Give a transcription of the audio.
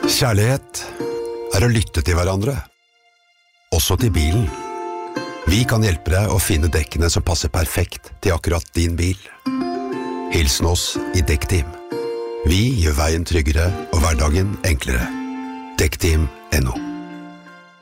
Kjærlighet å lytte til hverandre, også til bilen. Vi kan hjelpe deg å finne dekkene som passer perfekt til akkurat din bil. Hilsen oss i Dekkteam. Vi gjør veien tryggere og hverdagen enklere. Dekkteam.no